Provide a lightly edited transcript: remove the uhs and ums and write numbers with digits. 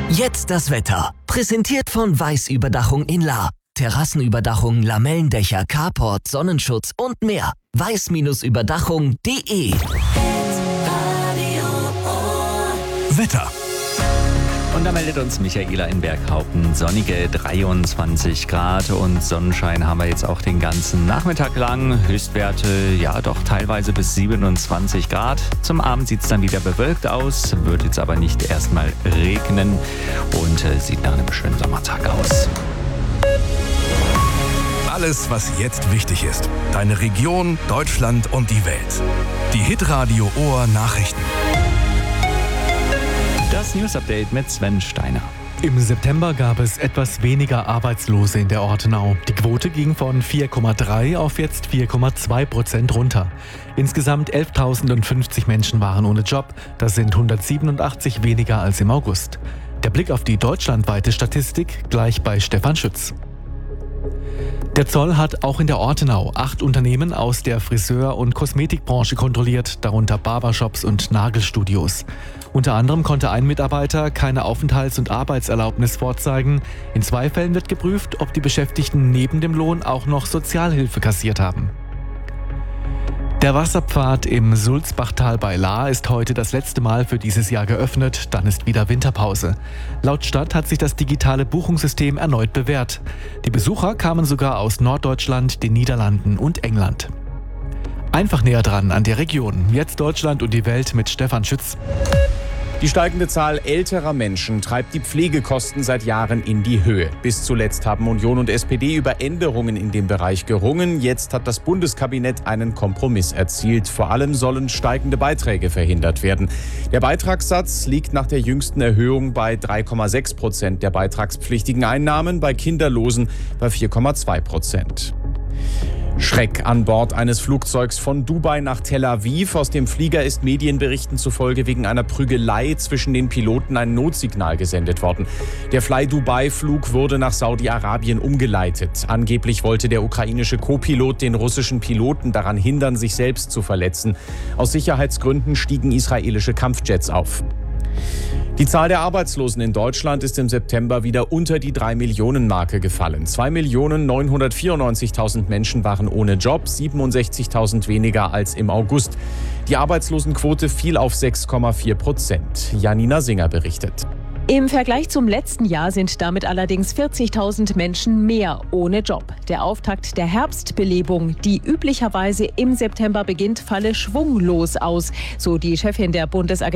Jetzt das Wetter. Präsentiert von Weiß Überdachung in Lahr. Terrassenüberdachung, Lamellendächer, Carport, Sonnenschutz und mehr. weiß-überdachung.de. Wetter. Und da meldet uns Michaela in Berghaupten. Sonnige 23 Grad und Sonnenschein haben wir jetzt auch den ganzen Nachmittag lang. Höchstwerte, ja doch teilweise bis 27 Grad. Zum Abend sieht es dann wieder bewölkt aus, wird jetzt aber nicht erstmal regnen und sieht nach einem schönen Sommertag aus. Alles, was jetzt wichtig ist. Deine Region, Deutschland und die Welt. Die Hitradio Ohr Nachrichten. Das News-Update mit Sven Steiner. Im September gab es etwas weniger Arbeitslose in der Ortenau. Die Quote ging von 4,3 auf jetzt 4,2% runter. Insgesamt 11.050 Menschen waren ohne Job. Das sind 187 weniger als im August. Der Blick auf die deutschlandweite Statistik gleich bei Stefan Schütz. Der Zoll hat auch in der Ortenau 8 Unternehmen aus der Friseur- und Kosmetikbranche kontrolliert, darunter Barbershops und Nagelstudios. Unter anderem konnte ein Mitarbeiter keine Aufenthalts- und Arbeitserlaubnis vorzeigen. In 2 Fällen wird geprüft, ob die Beschäftigten neben dem Lohn auch noch Sozialhilfe kassiert haben. Der Wasserpfad im Sulzbachtal bei Lahr ist heute das letzte Mal für dieses Jahr geöffnet, dann ist wieder Winterpause. Laut Stadt hat sich das digitale Buchungssystem erneut bewährt. Die Besucher kamen sogar aus Norddeutschland, den Niederlanden und England. Einfach näher dran an der Region. Jetzt Deutschland und die Welt mit Stefan Schütz. Die steigende Zahl älterer Menschen treibt die Pflegekosten seit Jahren in die Höhe. Bis zuletzt haben Union und SPD über Änderungen in dem Bereich gerungen. Jetzt hat das Bundeskabinett einen Kompromiss erzielt. Vor allem sollen steigende Beiträge verhindert werden. Der Beitragssatz liegt nach der jüngsten Erhöhung bei 3,6% der beitragspflichtigen Einnahmen, bei Kinderlosen bei 4,2%. Schreck an Bord eines Flugzeugs von Dubai nach Tel Aviv. Aus dem Flieger ist Medienberichten zufolge wegen einer Prügelei zwischen den Piloten ein Notsignal gesendet worden. Der Fly-Dubai-Flug wurde nach Saudi-Arabien umgeleitet. Angeblich wollte der ukrainische Co-Pilot den russischen Piloten daran hindern, sich selbst zu verletzen. Aus Sicherheitsgründen stiegen israelische Kampfjets auf. Die Zahl der Arbeitslosen in Deutschland ist im September wieder unter die 3-Millionen-Marke gefallen. 2.994.000 Menschen waren ohne Job, 67.000 weniger als im August. Die Arbeitslosenquote fiel auf 6,4%. Janina Singer berichtet. Im Vergleich zum letzten Jahr sind damit allerdings 40.000 Menschen mehr ohne Job. Der Auftakt der Herbstbelebung, die üblicherweise im September beginnt, falle schwunglos aus, so die Chefin der Bundesagentur